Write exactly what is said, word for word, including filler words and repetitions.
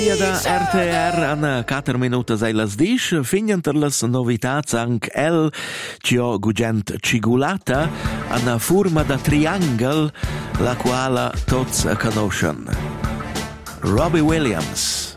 Da R T R ana quattro minutas ai las disch, fingianter las novitats anc el cio gugent cigulata ana forma da triangel la quala tots conoscen. Robbie Williams.